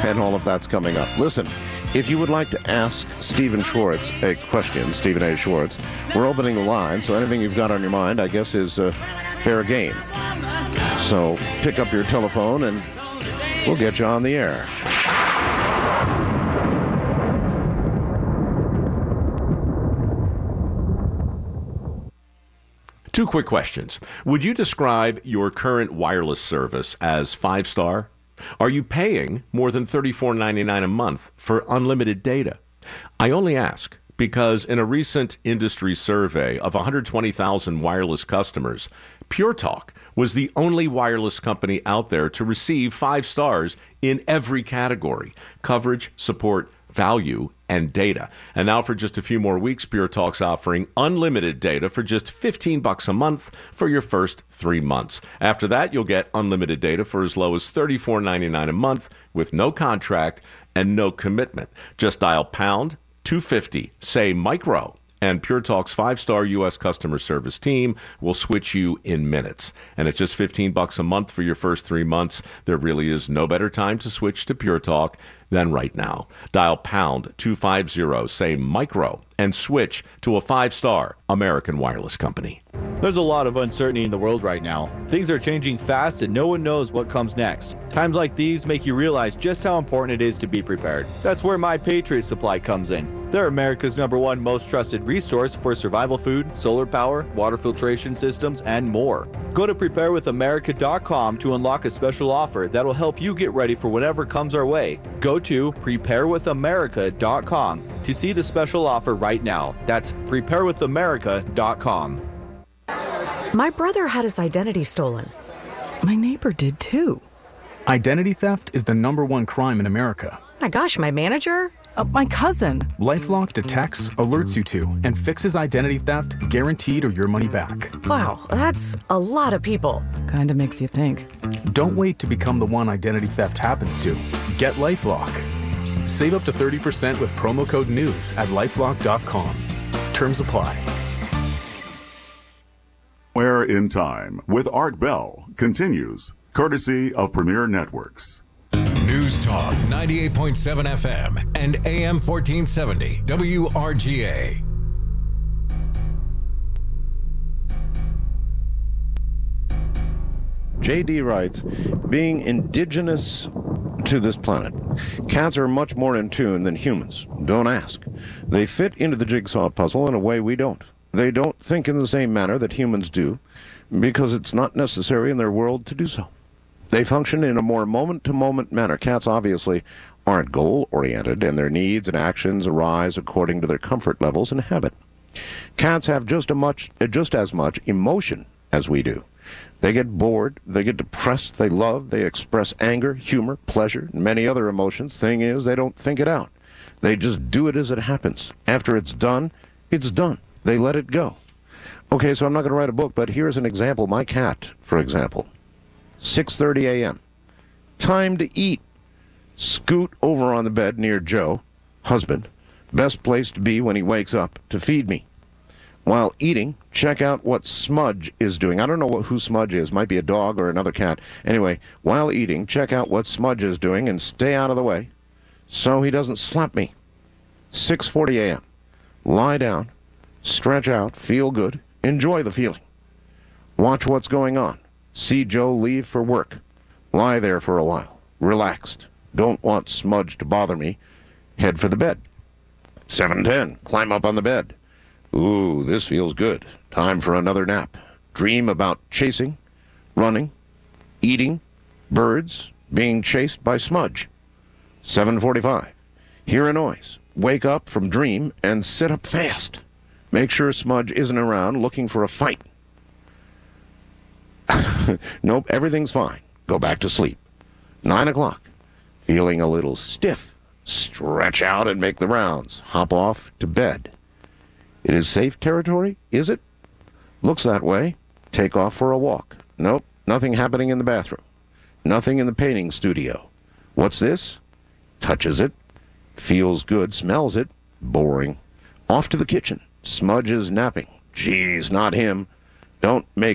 And all of that's coming up. Listen, if you would like to ask Stephen Schwartz a question, Stephen A. Schwartz, we're opening the line, so anything you've got on your mind, I guess, is fair game. So pick up your telephone and we'll get you on the air. Two quick questions. Would you describe your current wireless service as 5-star? Are you paying more than $34.99 a month for unlimited data? I only ask because in a recent industry survey of 120,000 wireless customers, Pure Talk was the only wireless company out there to receive 5 stars in every category: coverage, support, value, and data. And now for just a few more weeks, Pure Talk's offering unlimited data for just $15 a month for your first 3 months. After that, you'll get unlimited data for as low as $34.99 a month with no contract and no commitment. Just dial pound 250, say micro, and Pure Talk's 5-star U.S. customer service team will switch you in minutes. And at just $15 a month for your first 3 months, there really is no better time to switch to Pure Talk than right now. Dial pound 250, say micro, and switch to a 5-star American wireless company. There's a lot of uncertainty in the world right now. Things are changing fast and no one knows what comes next. Times like these make you realize just how important it is to be prepared. That's where My Patriot Supply comes in. They're America's #1 most trusted resource for survival food, solar power, water filtration systems, and more. Go to preparewithamerica.com to unlock a special offer that will help you get ready for whatever comes our way. Go to preparewithamerica.com to see the special offer right now. That's preparewithamerica.com. My brother had his identity stolen. My neighbor did too. Identity theft is the #1 crime in America. My gosh, my manager? My cousin. LifeLock detects, alerts you to, and fixes identity theft, guaranteed or your money back. Wow, that's a lot of people. Kinda makes you think. Don't wait to become the one identity theft happens to. Get LifeLock. Save up to 30% with promo code NEWS at lifelock.com. Terms apply. Where in Time with Art Bell continues, courtesy of Premier Networks. News Talk 98.7 FM and AM 1470 WRGA. J.D. writes, being indigenous to this planet, cats are much more in tune than humans. Don't ask. They fit into the jigsaw puzzle in a way we don't. They don't think in the same manner that humans do, because it's not necessary in their world to do so. They function in a more moment-to-moment manner. Cats obviously aren't goal-oriented, and their needs and actions arise according to their comfort levels and habit. Cats have just as much emotion as we do. They get bored, they get depressed, they love, they express anger, humor, pleasure, and many other emotions. Thing is, they don't think it out. They just do it as it happens. After it's done, it's done. They let it go. Okay, so I'm not going to write a book, but here's an example. My cat, for example, 6:30 a.m. Time to eat. Scoot over on the bed near Joe, husband. Best place to be when he wakes up to feed me. While eating, check out what Smudge is doing. I don't know who Smudge is. Might be a dog or another cat. Anyway, while eating, check out what Smudge is doing and stay out of the way so he doesn't slap me. 6:40 a.m. Lie down, stretch out, feel good, enjoy the feeling. Watch what's going on. See Joe leave for work. Lie there for a while, relaxed. Don't want Smudge to bother me. Head for the bed. 7:10, climb up on the bed. Ooh, this feels good. Time for another nap. Dream about chasing, running, eating, birds, being chased by Smudge. 7:45, hear a noise. Wake up from dream and sit up fast. Make sure Smudge isn't around looking for a fight. Nope, everything's fine. Go back to sleep. 9 o'clock. Feeling a little stiff. Stretch out and make the rounds. Hop off to bed. It is safe territory, is it? Looks that way. Take off for a walk. Nope, nothing happening in the bathroom. Nothing in the painting studio. What's this? Touches it. Feels good, smells it. Boring. Off to the kitchen. Smudge is napping. Geez, not him. Don't make